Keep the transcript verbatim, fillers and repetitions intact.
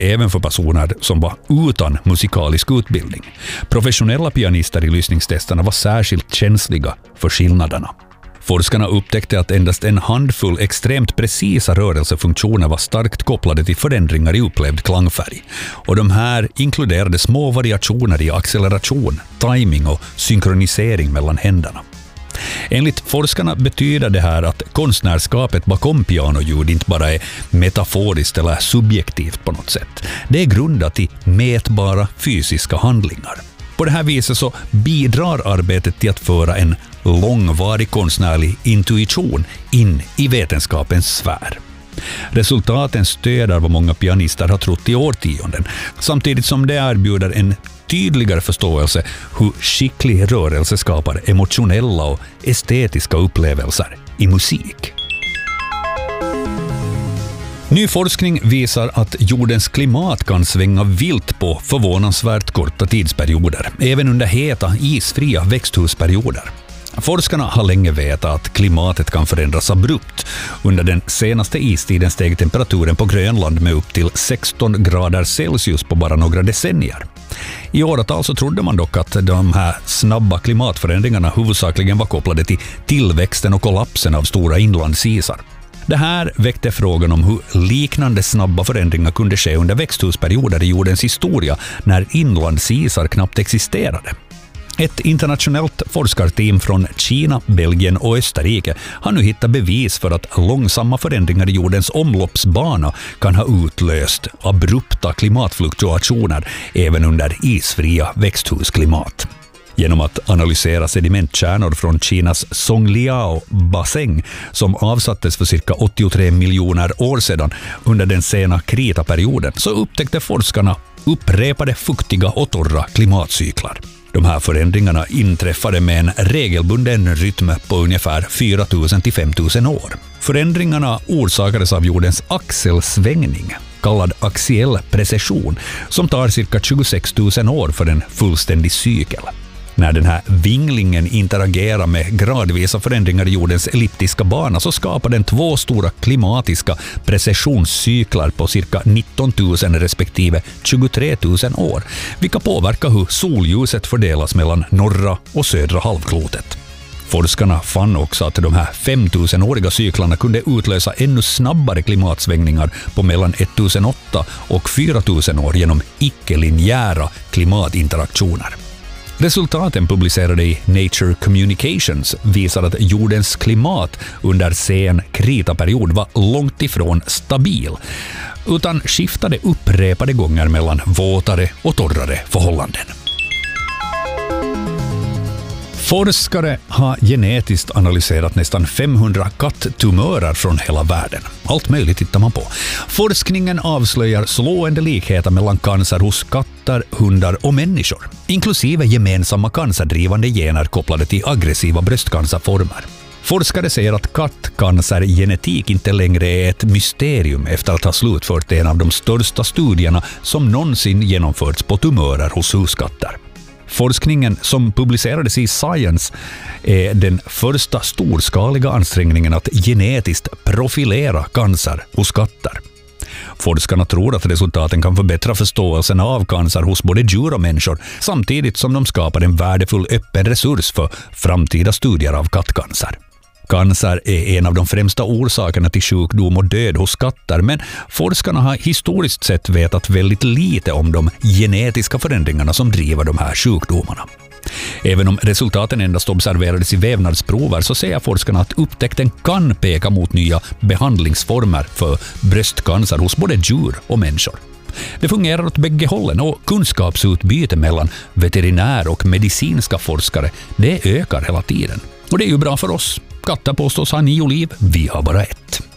även för personer som var utan musikalisk utbildning. Professionella pianister i lyssningstesterna var särskilt känsliga för skillnaderna. Forskarna upptäckte att endast en handfull extremt precisa rörelsefunktioner var starkt kopplade till förändringar i upplevd klangfärg. Och de här inkluderade små variationer i acceleration, timing och synkronisering mellan händerna. Enligt forskarna betyder det här att konstnärskapet bakom pianoljud inte bara är metaforiskt eller subjektivt på något sätt. Det är grundat i mätbara fysiska handlingar. På det här viset så bidrar arbetet till att föra en långvarig konstnärlig intuition in i vetenskapens sfär. Resultaten stöder vad många pianister har trott i årtionden, samtidigt som det erbjuder en tydligare förståelse hur skicklig rörelse skapar emotionella och estetiska upplevelser i musik. Ny forskning visar att jordens klimat kan svänga vilt på förvånansvärt korta tidsperioder, även under heta, isfria växthusperioder. Forskarna har länge vetat att klimatet kan förändras abrupt. Under den senaste istiden steg temperaturen på Grönland med upp till sexton grader Celsius på bara några decennier. I åratal så trodde man dock att de här snabba klimatförändringarna huvudsakligen var kopplade till tillväxten och kollapsen av stora inlandsisar. Det här väckte frågan om hur liknande snabba förändringar kunde ske under växthusperioder i jordens historia när inlandsisar knappt existerade. Ett internationellt forskarteam från Kina, Belgien och Österrike har nu hittat bevis för att långsamma förändringar i jordens omloppsbana kan ha utlöst abrupta klimatfluktuationer även under isfria växthusklimat. Genom att analysera sedimentkärnor från Kinas Songliao-bassäng som avsattes för cirka åttiotre miljoner år sedan under den sena kritaperioden så upptäckte forskarna upprepade fuktiga och torra klimatcyklar. De här förändringarna inträffade med en regelbunden rytm på ungefär fyra tusen till fem tusen år. Förändringarna orsakades av jordens axelsvängning, kallad axiell precession, som tar cirka tjugosex tusen år för en fullständig cykel. När den här vinglingen interagerar med gradvisa förändringar i jordens elliptiska bana så skapar den två stora klimatiska precessionscyklar på cirka nitton tusen respektive tjugotre tusen år, vilka påverkar hur solljuset fördelas mellan norra och södra halvklotet. Forskarna fann också att de här femtusen-åriga cyklarna kunde utlösa ännu snabbare klimatsvängningar på mellan ettusenåtta och fyra tusen år genom icke-linjära klimatinteraktioner. Resultaten publicerade i Nature Communications visar att jordens klimat under sen kritaperiod var långt ifrån stabil, utan skiftade upprepade gånger mellan våtare och torrare förhållanden. Forskare har genetiskt analyserat nästan femhundra katttumörer från hela världen. Allt möjligt tittar man på. Forskningen avslöjar slående likheter mellan cancer hos katter, hundar och människor, inklusive gemensamma cancerdrivande gener kopplade till aggressiva bröstcancerformer. Forskare säger att kattcancergenetik inte längre är ett mysterium efter att ha slutfört en av de största studierna som någonsin genomförts på tumörer hos huskatter. Forskningen som publicerades i Science är den första storskaliga ansträngningen att genetiskt profilera cancer hos katter. Forskarna tror att resultaten kan förbättra förståelsen av cancer hos både djur och människor, samtidigt som de skapar en värdefull öppen resurs för framtida studier av kattcancer. Cancer är en av de främsta orsakerna till sjukdom och död hos katter, men forskarna har historiskt sett vetat väldigt lite om de genetiska förändringarna som driver de här sjukdomarna. Även om resultaten endast observerades i vävnadsprover så säger forskarna att upptäckten kan peka mot nya behandlingsformer för bröstcancer hos både djur och människor. Det fungerar åt bägge hållen och kunskapsutbyte mellan veterinär och medicinska forskare det ökar hela tiden. Och det är ju bra för oss. Katter påstås ha nio liv, vi har bara ett.